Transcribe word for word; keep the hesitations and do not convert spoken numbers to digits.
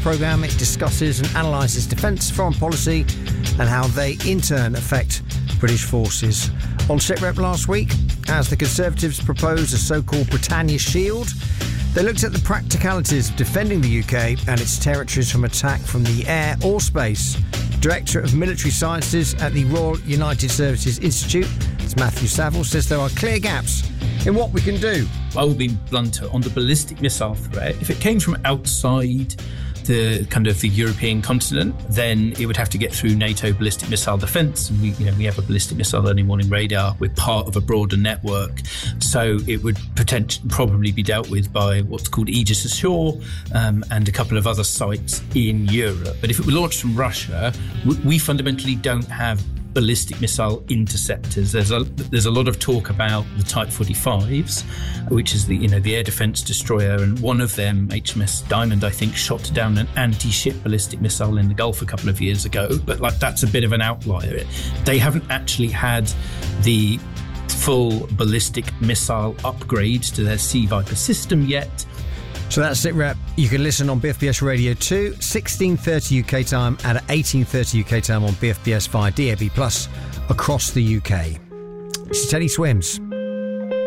programme, it discusses and analyses defence, foreign policy and how they in turn affect British forces. On SitRep last week, as the Conservatives proposed a so-called Britannia Shield, they looked at the practicalities of defending the U K and its territories from attack from the air or space. Director of Military Sciences at the Royal United Services Institute, Matthew Saville, says there are clear gaps in what we can do. I will be blunter on the ballistic missile threat. If it came from outside the kind of the European continent, then it would have to get through NATO ballistic missile defence. And we, you know, we have a ballistic missile early warning radar. We're part of a broader network, so it would potentially probably be dealt with by what's called Aegis Ashore um, and a couple of other sites in Europe. But if it were launched from Russia, we, we fundamentally don't have ballistic missile interceptors. There's a there's a lot of talk about the Type forty-fives, which is the you know the air defence destroyer, and one of them, H M S Diamond, I think, shot down an anti-ship ballistic missile in the Gulf a couple of years ago. But like that's a bit of an outlier. They haven't actually had the full ballistic missile upgrade to their Sea Viper system yet. So that's SitRep. You can listen on B F B S Radio two, sixteen thirty U K time and at eighteen thirty U K time on B F B S via D A B plus across the U K. This is Teddy Swims.